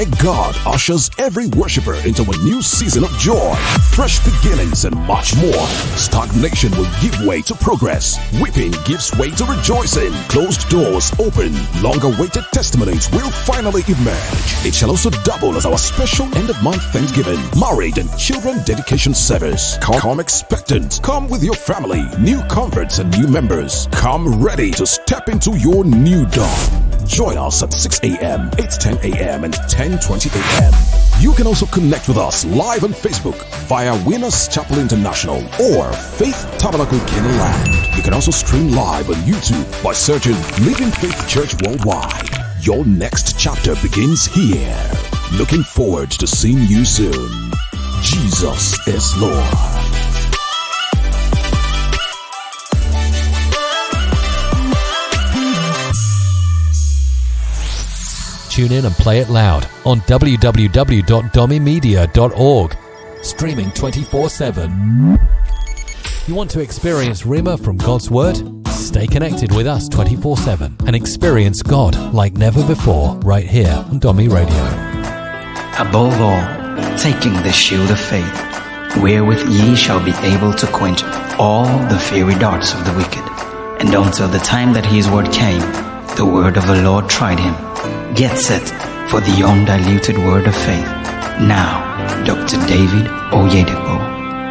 God ushers every worshiper into a new season of joy, fresh beginnings, and much more. Stagnation will give way to progress. Weeping gives way to rejoicing. Closed doors open. Long-awaited testimonies will finally emerge. It shall also double as our special end-of-month Thanksgiving, married and children dedication service. Come expectant. Come with your family, new converts and new members. Come ready to step into your new dawn. Join us at 6 a.m., 8:10 a.m., and 10:20 a.m. You can also connect with us live on Facebook via Winners Chapel International or Faith Tabernacle Canaanland. You can also stream live on YouTube by searching Living Faith Church Worldwide. Your next chapter begins here. Looking forward to seeing you soon. Jesus is Lord. Tune in and play it loud on www.domimedia.org. Streaming 24/7. You want to experience Rhema from God's Word? Stay connected with us 24/7 and experience God like never before right here on Domi Radio. Above all, taking the shield of faith, wherewith ye shall be able to quench all the fiery darts of the wicked. And until the time that his word came, the word of the Lord tried him. Get set for the undiluted word of faith. Now, Dr. David Oyedepo.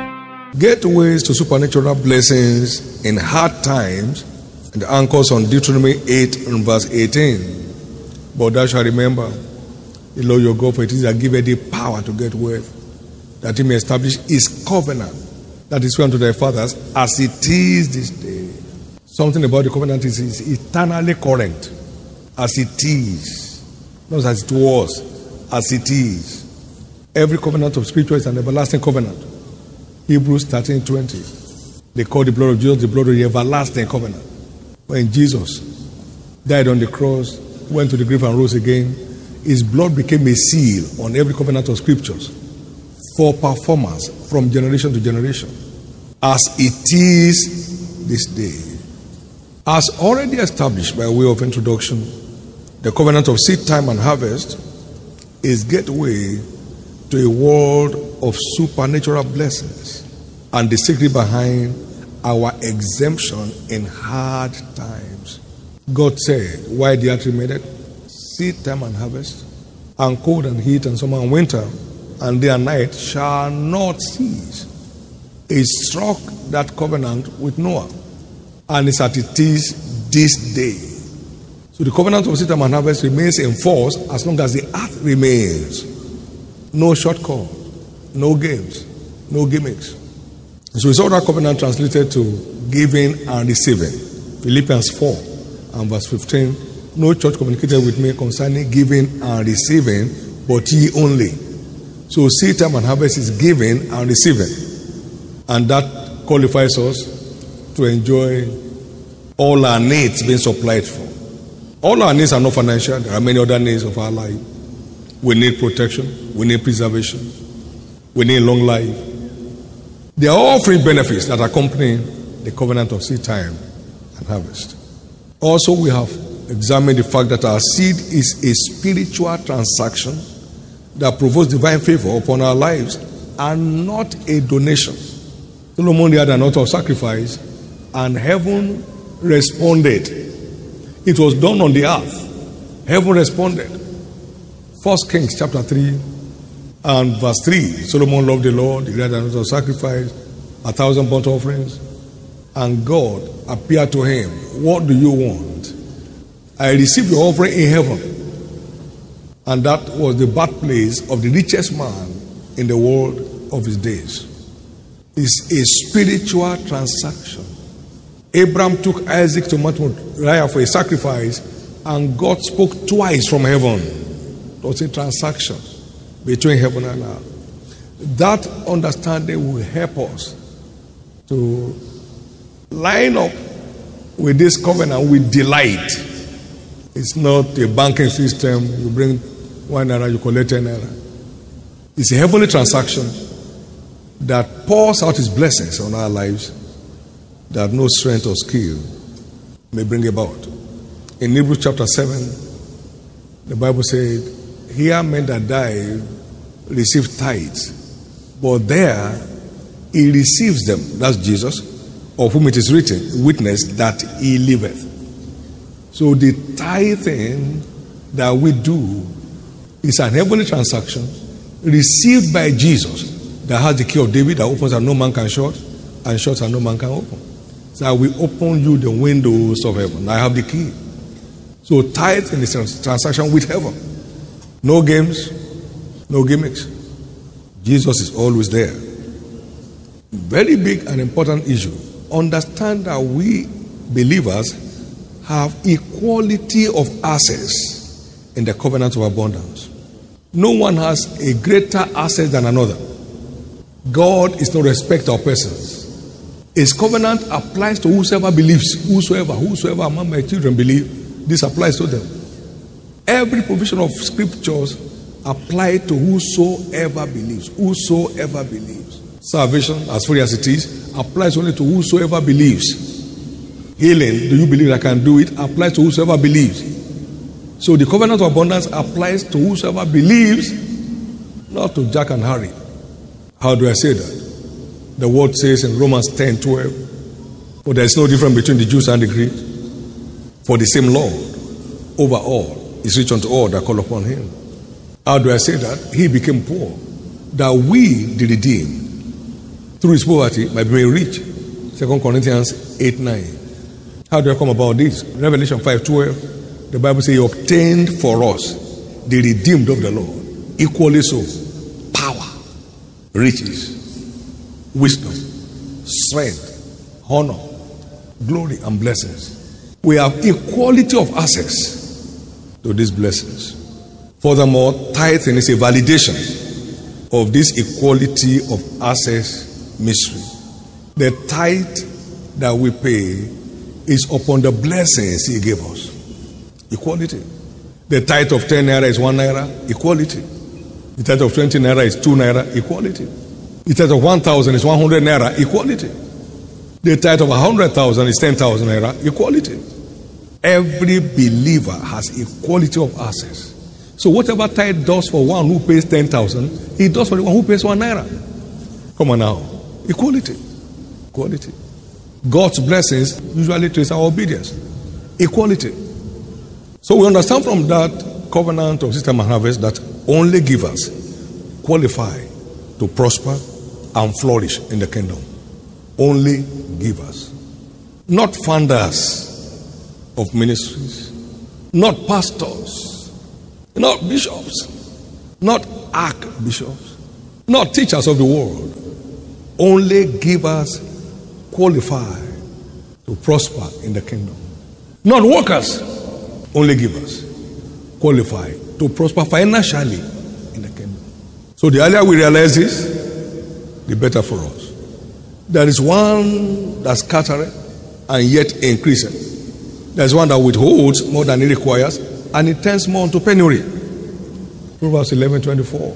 Gateways to supernatural blessings in hard times, and the anchors on Deuteronomy 8 and verse 18. But thou shalt remember the Lord your God, for it is that giveth thee power to get wealth, that he may establish his covenant that is sworn to thy fathers, as it is this day. Something about the covenant is eternally current. As it is. Not as it was, as it is. Every covenant of Scripture is an everlasting covenant. Hebrews 13:20. They call the blood of Jesus the blood of the everlasting covenant. When Jesus died on the cross, went to the grave and rose again, his blood became a seal on every covenant of Scriptures for performance from generation to generation. As it is this day. As already established by way of introduction, the covenant of seed time and harvest is gateway to a world of supernatural blessings and the secret behind our exemption in hard times. God said, why the earth remained, seed time and harvest, and cold and heat and summer and winter, and day and night shall not cease. He struck that covenant with Noah, and it's as it is this day. So the covenant of seed time and harvest remains in force as long as the earth remains. No shortcut, no games, no gimmicks. So we saw that covenant translated to giving and receiving. Philippians 4 and verse 15. No church communicated with me concerning giving and receiving, but ye only. So seed time and harvest is giving and receiving. And that qualifies us to enjoy all our needs being supplied for. All our needs are not financial. There are many other needs of our life. We need protection. We need preservation. We need long life. They are all free benefits that accompany the covenant of seed time and harvest. Also, we have examined the fact that our seed is a spiritual transaction that provokes divine favor upon our lives and not a donation. Solomon had an altar of sacrifice, and heaven responded. It was done on the earth. Heaven responded. 1 Kings chapter 3 and verse 3. Solomon loved the Lord. He had an altar of sacrifice, 1,000 burnt offerings. And God appeared to him. What do you want? I received your offering in heaven. And that was the birthplace of the richest man in the world of his days. It's a spiritual transaction. Abraham took Isaac to Mount Moriah for a sacrifice, and God spoke twice from heaven. It was a transaction between heaven and earth. That understanding will help us to line up with this covenant with delight. It's not a banking system. You bring 1 naira, you collect 10 naira. It's a heavenly transaction that pours out his blessings on our lives that no strength or skill may bring about. In Hebrews chapter 7, the Bible said, here men that die receive tithes, but there he receives them. That's Jesus, of whom it is written, witness that he liveth. So the tithing that we do is an heavenly transaction received by Jesus that has the key of David, that opens and no man can shut, and shuts and no man can open. So I will open you the windows of heaven. I have the key. So tithing is a transaction with heaven. No games, no gimmicks. Jesus is always there. Very big and important issue. Understand that we believers have equality of access in the covenant of abundance. No one has a greater access than another. God is no respecter of persons. His covenant applies to whosoever believes. Whosoever among my children believe, this applies to them. Every provision of scriptures apply to whosoever believes. Whosoever believes. Salvation, as free as it is, applies only to whosoever believes. Healing, do you believe I can do it? Applies to whosoever believes. So the covenant of abundance applies to whosoever believes, not to Jack and Harry. How do I say that? The word says in Romans 10:12, for there is no difference between the Jews and the Greeks, for the same Lord over all is rich unto all that call upon him. How do I say that? He became poor, that we, the redeemed, through his poverty might be made rich. 2 Corinthians 8:9. How do I come about this? Revelation 5:12, the Bible says he obtained for us the redeemed of the Lord. Equally so, power, riches, wisdom, strength, honor, glory, and blessings. We have equality of access to these blessings. Furthermore, tithing is a validation of this equality of access mystery. The tithe that we pay is upon the blessings he gave us. Equality. The tithe of 10 naira is 1 naira. Equality. The tithe of 20 naira is 2 naira. Equality. The tithe of 1,000 is 100 naira. Equality. The tithe of 100,000 is 10,000 naira. Equality. Every believer has equality of access. So whatever tithe does for one who pays 10,000, he does for the one who pays 1 naira. Come on now. Equality. Equality. God's blessings usually trace our obedience. Equality. So we understand from that covenant of system and harvest that only givers qualify to prosper and flourish in the kingdom. Only givers. Not founders of ministries. Not pastors. Not bishops. Not archbishops. Not teachers of the world. Only givers qualify to prosper in the kingdom. Not workers, only givers qualify to prosper financially in the kingdom. So the earlier we realize this, the better for us. There is one that's scattering and yet increasing. There's one that withholds more than he requires and it tends more into penury. Proverbs 11:24.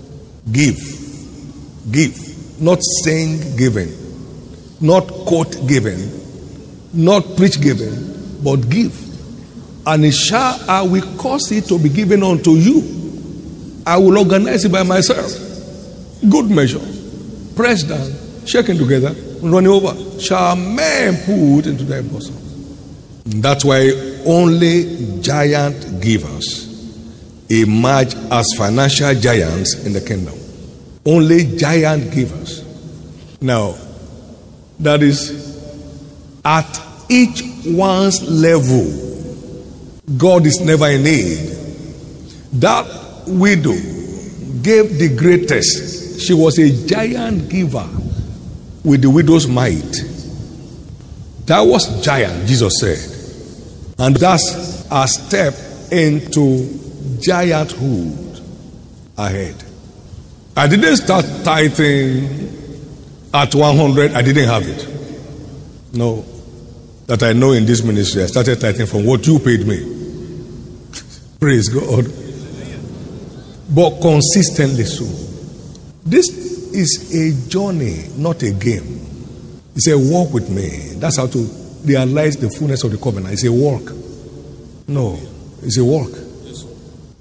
Give, not saying giving. Not quote giving, not preach giving, but give. And I will cause it to be given unto you. I will organize it by myself. Good measure. Pressed down, shaken together, running over. Shall men put into their bosom. That's why only giant givers emerge as financial giants in the kingdom. Only giant givers. Now, that is, at each one's level, God is never in need. That widow gave the greatest. She was a giant giver with the widow's mite. That was giant, Jesus said. And that's a step into gianthood ahead. I didn't start tithing at 100, I didn't have it. No. That I know in this ministry, I started tithing from what you paid me. Praise God. But consistently so. This is a journey, not a game. It's a walk with me. That's how to realize the fullness of the covenant. It's a walk. No, it's a walk.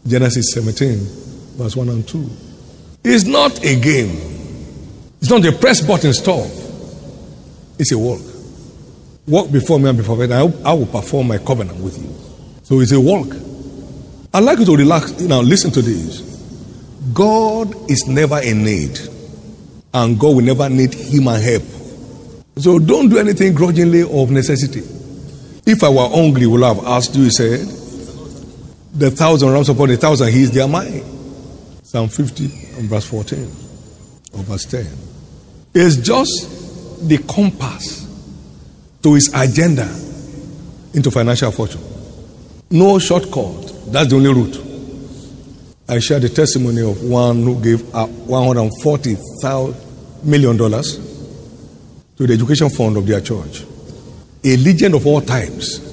Genesis 17, verse 1 and 2. It's not a game. It's not a press button stuff. It's a walk. Walk before me and before me, and I will perform my covenant with you. So it's a walk. I'd like you to relax. Now listen to this. God is never in need, and God will never need human help. So don't do anything grudgingly or of necessity. If I were hungry, would I have asked you, he said, the 1,000 rams upon 1,000 he's they are mine. Psalm 50 and verse 14 or verse 10. It's just the compass to his agenda into financial fortune. No shortcut. That's the only route. I shared the testimony of one who gave $140 million to the education fund of their church. A legend of all times.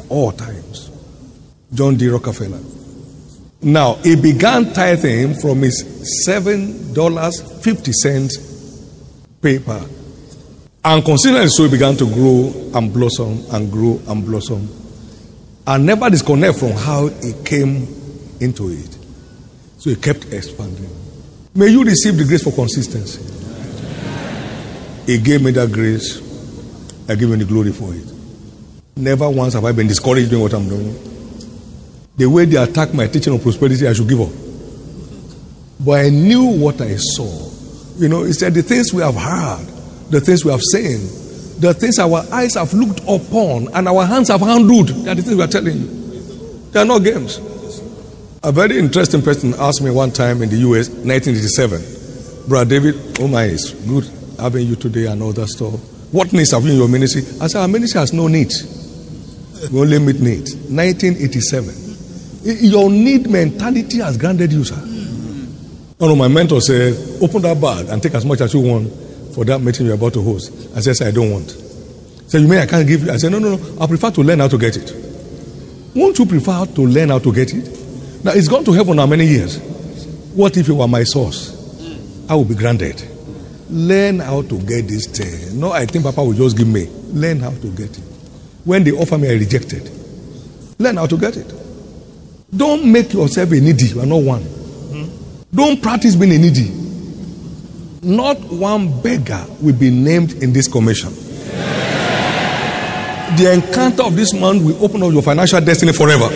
John D. Rockefeller. Now, he began tithing from his $7.50 paper. And considering so, he began to grow and blossom and grow and blossom. And never disconnect from how he came into it. So he kept expanding. May you receive the grace for consistency. He gave me that grace. I give him the glory for it. Never once have I been discouraged doing what I'm doing. The way they attack my teaching on prosperity, I should give up. But I knew what I saw. You know, he said the things we have heard, the things we have seen, the things our eyes have looked upon and our hands have handled, they are the things we are telling you. They are not games. A very interesting person asked me one time in the US, 1987, Brother David, oh my, it's good having you today and all that stuff. What needs have you in your ministry? I said, our ministry has no needs. We only meet needs. 1987. Your need mentality has granted you, sir. One of my mentors said, open that bag and take as much as you want for that meeting you're about to host. I said, I don't want. He said, you mean I can't give you? I said, no. I prefer to learn how to get it. Won't you prefer to learn how to get it? Now, it's gone to heaven how many years? What if you were my source? I will be granted. Learn how to get this thing. No, I think Papa will just give me. Learn how to get it. When they offer me, I rejected. Learn how to get it. Don't make yourself a needy. You are not one. Don't practice being a needy. Not one beggar will be named in this commission. The encounter of this month will open up your financial destiny forever.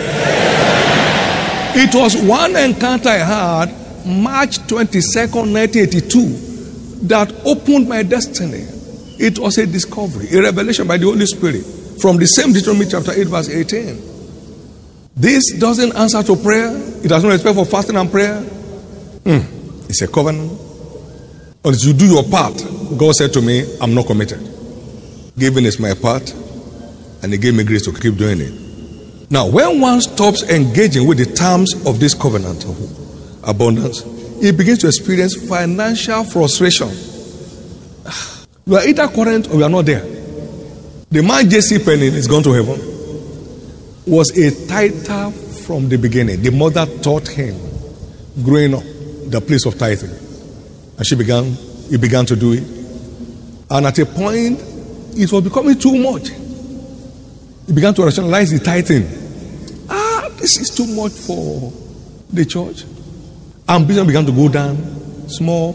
It was one encounter I had March 22nd, 1982 that opened my destiny. It was a discovery, a revelation by the Holy Spirit from the same Deuteronomy chapter 8 verse 18. This doesn't answer to prayer. It does not respect for fasting and prayer. It's a covenant. Until you do your part, God said to me, I'm not committed. Giving is my part, and He gave me grace to keep doing it. Now, when one stops engaging with the terms of this covenant of abundance, he begins to experience financial frustration. You are either current or you are not there. The man J.C. Penney is gone to heaven. Was a tither from the beginning. The mother taught him, growing up, the place of tithing. And he began to do it. And at a point, it was becoming too much. He began to rationalize the tithing. This is too much for the church. And business began to go down. Small.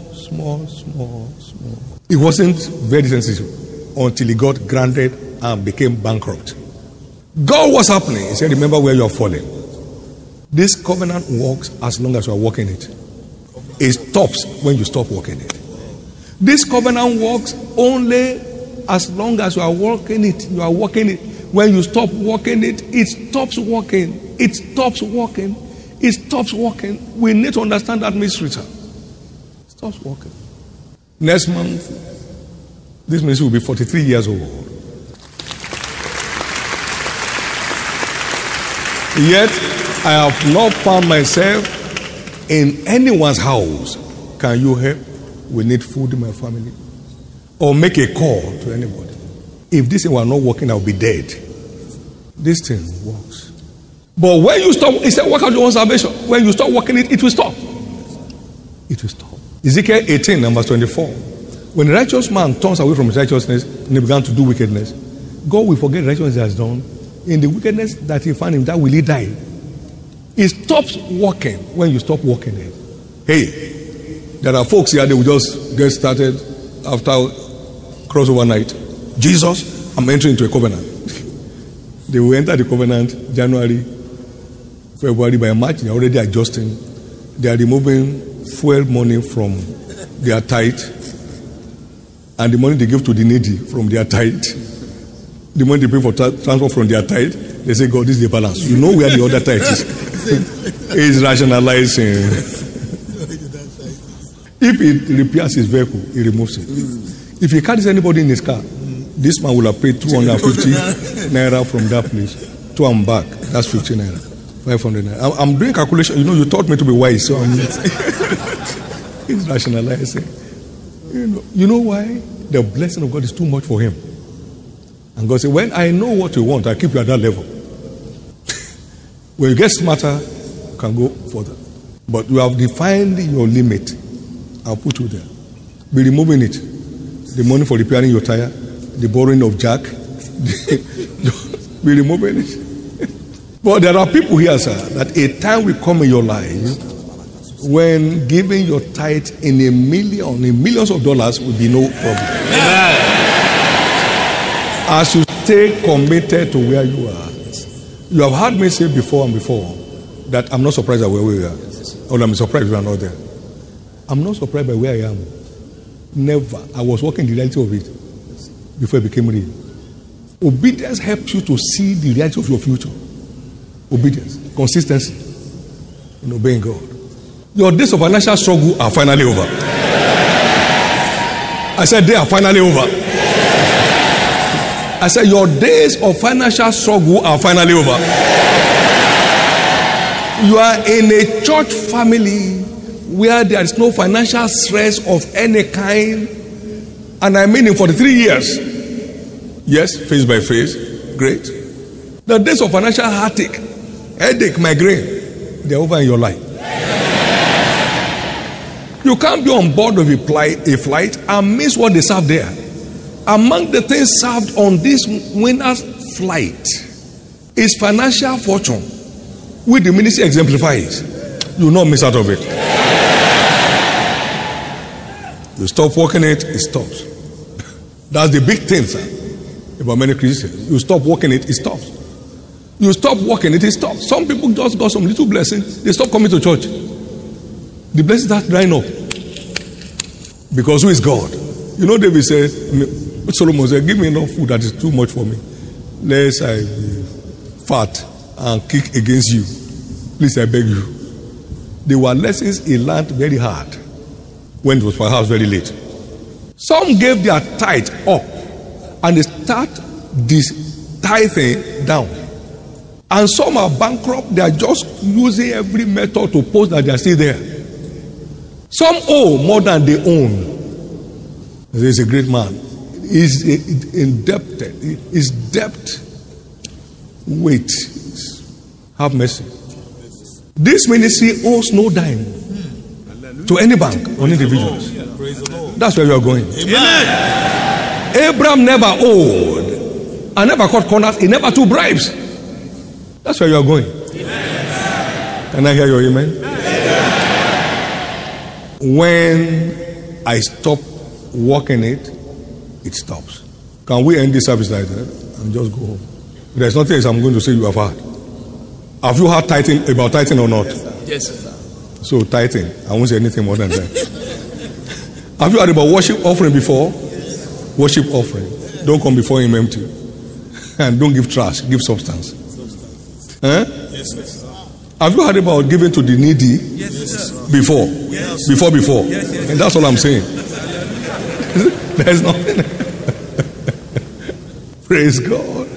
It wasn't very sensitive until he got granted and became bankrupt. God was happening. He said, remember where you are falling. This covenant works as long as you are walking it. It stops when you stop walking it. This covenant works only as long as you are walking it. You are walking it. When you stop walking it, it stops working. It stops working. It stops working. We need to understand that mystery, sir. It stops working. Next month, this ministry will be 43 years old. Yet, I have not found myself in anyone's house. Can you help? We need food in my family. Or make a call to anybody. If this thing were not working, I'll be dead. This thing works. But when you stop, it said, work out your own salvation. When you stop working it, it will stop. It will stop. Ezekiel 18, number 24. When a righteous man turns away from his righteousness and he began to do wickedness, God will forget the righteousness he has done. In the wickedness that he found him, that will he die. It stops working when you stop working it. Hey, there are folks here, they will just get started after crossover night. Jesus, I'm entering into a covenant. They will enter the covenant January, February. By March, they are already adjusting. They are removing fuel money from their tithe, and the money they give to the needy from their tithe. The money they pay for transport from their tithe, they say, God, this is the balance. You know where the other tithe is. It's rationalizing. If it repairs his vehicle, he removes it. If he carries anybody in his car, this man will have paid 250 naira from that place to and back. That's 50 naira, 500 naira. I'm doing calculation. You know, you taught me to be wise, so it's rationalizing. You know why? The blessing of God is too much for him. And God said, when I know what you want, I keep you at that level. When you get smarter, you can go further. But you have defined your limit. I'll put you there. Be removing it. The money for repairing your tire, the borrowing of jack. Be removing it. But there are people here, sir, that a time will come in your life when giving your tithe in millions of dollars will be no problem. Amen. As you stay committed to where you are. You have heard me say before and before that I'm not surprised at where we are. Or I'm surprised we are not there. I'm not surprised by where I am. Never. I was working the reality of it before it became real. Obedience helps you to see the reality of your future. Obedience, consistency in obeying God. Your days of financial struggle are finally over. I said they are finally over. I said your days of financial struggle are finally over. You are in a church family where there is no financial stress of any kind, and I mean in 43 years. Yes, face by face, great. The days of financial headache, migraine, they're over in your life. You can't be on board of a flight and miss what they serve there. Among the things served on this winner's flight is financial fortune, which the ministry exemplifies. You will not miss out of it. You stop working it stops. That's the big thing, sir, about many Christians. You stop working it stops. You stop working it stops. Some people just got some little blessings, they stop coming to church. The blessings start drying up. Because who is God? You know, David said, Solomon said, give me enough food that is too much for me, lest I be fat and kick against you. Please, I beg you. There were lessons he learned very hard when it was perhaps very late. Some gave their tithe up and they start this tithing down. And some are bankrupt, they are just using every method to post that they are still there. Some owe more than they own. There is a great man. He's indebted. His debt. Wait. Have mercy. This ministry owes no dime to any bank or individuals. That's where we are going. Amen. Abraham never owed and never cut corners. He never took bribes. That's where you are going. Amen. Can I hear your amen? Amen. When I stop working it stops. Can we end this service like that and just go home? There's nothing else I'm going to say you have heard. Have you heard tithing, about tithing or not? Yes, sir. So tithing, I won't say anything more than that. Have you heard about worship offering before? Yes. Worship offering. Don't come before him empty. And don't give trash, give substance. Yes, sir. Have you heard about giving to the needy? Yes, sir. Before? Yes. Before. Yes, yes. And that's all I'm saying. There's nothing. Praise God.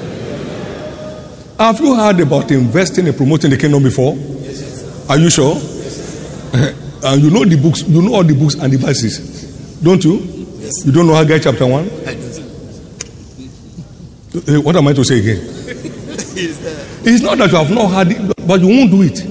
Have you heard about investing and promoting the kingdom before? Yes. Are you sure? Yes. And you know the books, you know all the books and the verses, don't you? Yes. You don't know Haggai chapter 1? What am I to say again? It's not that you have not heard it, but you won't do it.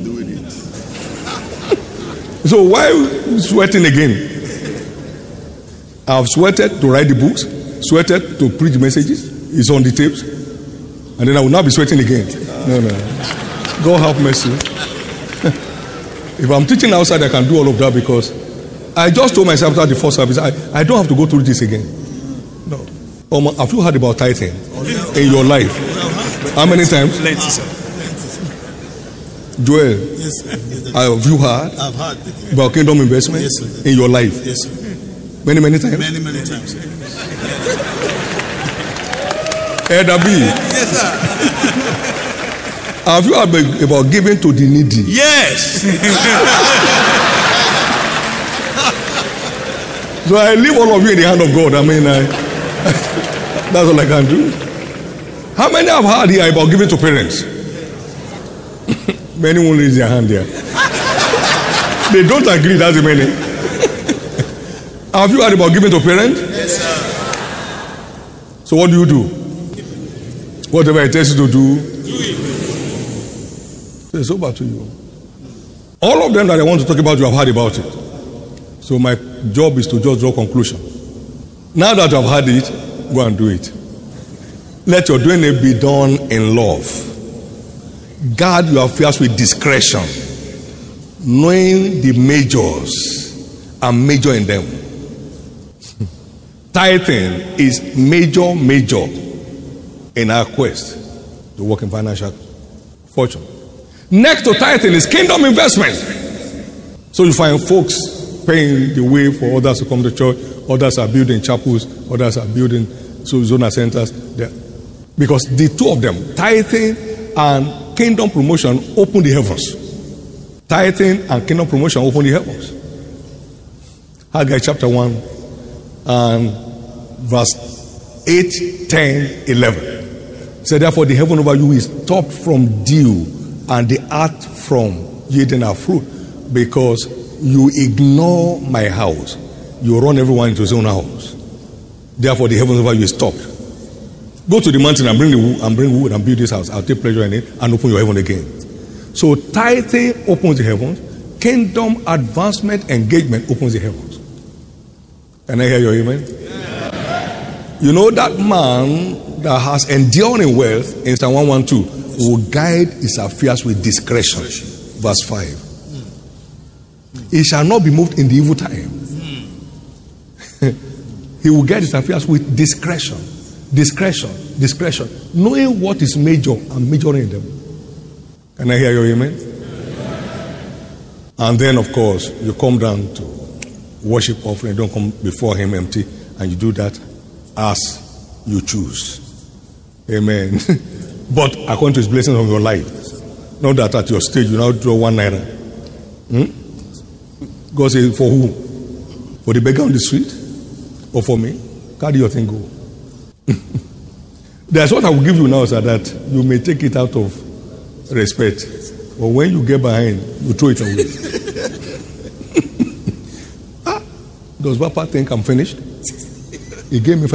So why sweating again? I've sweated to write the books, sweated to preach messages. It's on the tapes. And then I will not be sweating again. No. God have mercy. If I'm teaching outside, I can do all of that because I just told myself after the first service, I don't have to go through this again. No. Have you heard about tithing in your life? How many times? Plenty, sir. Joel, Yes, sir. have you heard I've heard. about kingdom investment Yes, sir. in your life? Yes, sir. Many times? Many times, sir. Elder B, Yes, sir. have you heard about giving to the needy? Yes. So I leave all of you in the hand of God. I mean, that's all I can do. How many have heard here about giving to parents? Many won't raise their hand here. They don't agree, that's the many. Have you heard about giving to parents? Yes, sir. So what do? Whatever it tells you to do, it's over to you. All of them that I want to talk about, you have heard about it. So my job is to just draw conclusion. Now that you have heard it, go and do it. Let your doing it be done in love. Guard your affairs with discretion, knowing the majors and major in them. Tithing is major in our quest to work in financial fortune. Next to tithing is kingdom investment. So you find folks paying the way for others to come to church, others are building chapels, others are building zona centers. Because the two of them, tithing and kingdom promotion, open the heavens. Tithing and kingdom promotion open the heavens. Haggai chapter 1 and verse 8, 10, 11. So therefore the heaven over you is stopped from dew and the earth from yielding her fruit, because you ignore my house. You run everyone into his own house. Therefore the heavens over you is stopped. Go to the mountain and bring wood and build this house. I'll take pleasure in it and open your heaven again. So tithing opens the heavens. Kingdom advancement engagement opens the heavens. Can I hear your amen? Yeah. You know that man that has enduring wealth in Psalm 112 will guide his affairs with discretion. Verse 5. He shall not be moved in the evil time. He will guide his affairs with discretion. Discretion. Knowing what is major and majoring them. Can I hear your amen? And then, of course, you come down to worship offering. Don't come before him empty. And you do that as you choose. Amen. But according to his blessings on your life. Not that at your stage you now draw 1 naira. God says, for who? For the beggar on the street? Or for me? Carry your thing, go. That's what I will give you now, sir, that you may take it out of respect. But when you get behind, you throw it away. Does Papa think I'm finished? He gave me